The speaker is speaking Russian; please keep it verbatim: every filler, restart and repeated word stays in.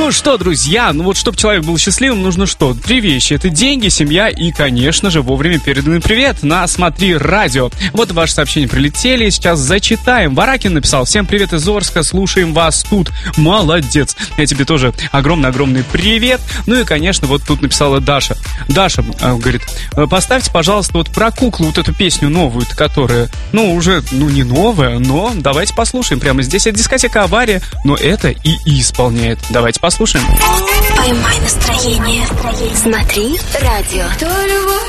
Ну что, друзья, ну вот чтобы человек был счастливым, нужно что? Три вещи. Это деньги, семья и, конечно же, вовремя переданный привет на «Смотри радио». Вот ваши сообщения прилетели, сейчас зачитаем. Варакин написал: всем привет из Орска, слушаем вас тут. Молодец. Я тебе тоже огромный-огромный привет. Ну и, конечно, вот тут написала Даша. Даша э, говорит: поставьте, пожалуйста, вот про куклу, вот эту песню новую, которая, ну, уже, ну, не новая, но давайте послушаем прямо здесь. Это дискотека «Авария», но это и исполняет. Давайте послушаем. Поймай настроение. Смотри радио. То любовь,